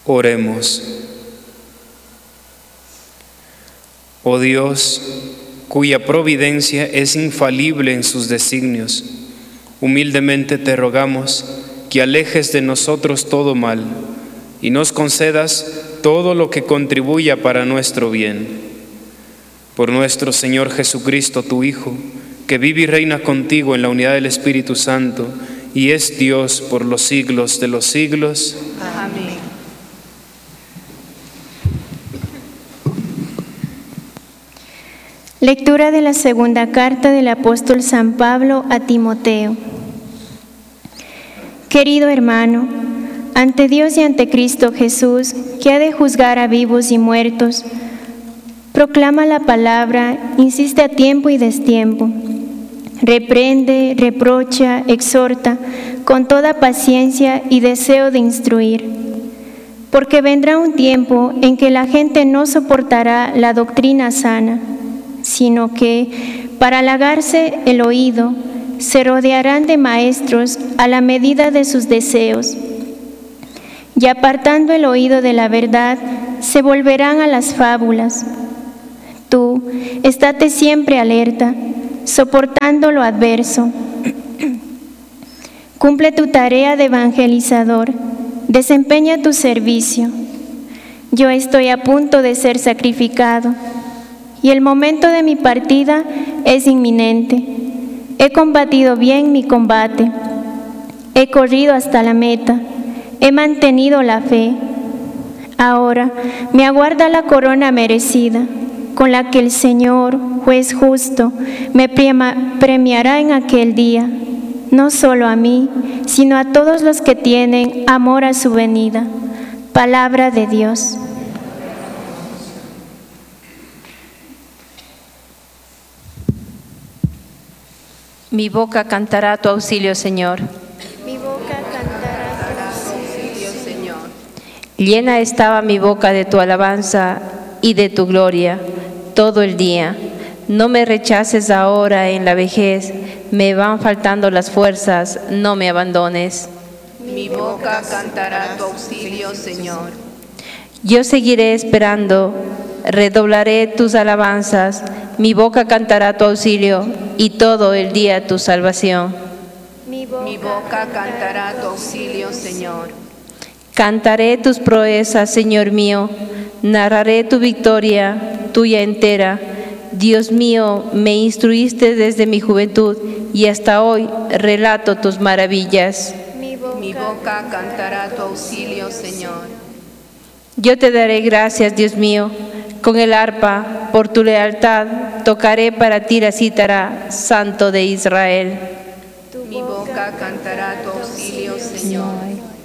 Oremos. Oh Dios, cuya providencia es infalible en sus designios, humildemente te rogamos que alejes de nosotros todo mal y nos concedas todo lo que contribuya para nuestro bien. Por nuestro Señor Jesucristo, tu Hijo, que vive y reina contigo en la unidad del Espíritu Santo y es Dios por los siglos de los siglos. Amén. Lectura de la segunda carta del apóstol San Pablo a Timoteo. Querido hermano, ante Dios y ante Cristo Jesús, que ha de juzgar a vivos y muertos, proclama la palabra, insiste a tiempo y destiempo. Reprende, reprocha, exhorta, con toda paciencia y deseo de instruir. Porque vendrá un tiempo en que la gente no soportará la doctrina sana, sino que, para halagarse el oído, se rodearán de maestros a la medida de sus deseos. Y apartando el oído de la verdad, se volverán a las fábulas. Tú, estate siempre alerta, soportando lo adverso. Cumple tu tarea de evangelizador, desempeña tu servicio. Yo estoy a punto de ser sacrificado, y el momento de mi partida es inminente. He combatido bien mi combate, he corrido hasta la meta, he mantenido la fe. Ahora me aguarda la corona merecida, con la que el Señor, juez justo, me premiará en aquel día, no solo a mí, sino a todos los que tienen amor a su venida. Palabra de Dios. Mi boca cantará tu auxilio, Señor. Mi boca cantará tu auxilio, Señor. Llena estaba mi boca de tu alabanza y de tu gloria todo el día. No me rechaces ahora en la vejez, me van faltando las fuerzas, no me abandones. Mi boca cantará tu auxilio, Señor. Yo seguiré esperando, redoblaré tus alabanzas, mi boca cantará tu auxilio y todo el día tu salvación. Mi boca cantará tu auxilio, Señor. Cantaré tus proezas, Señor mío, narraré tu victoria, tuya entera. Dios mío, me instruiste desde mi juventud y hasta hoy relato tus maravillas. Mi boca cantará tu auxilio, Señor. Yo te daré gracias, Dios mío, con el arpa, por tu lealtad, tocaré para ti la cítara, Santo de Israel. Mi boca cantará tu auxilio, Señor.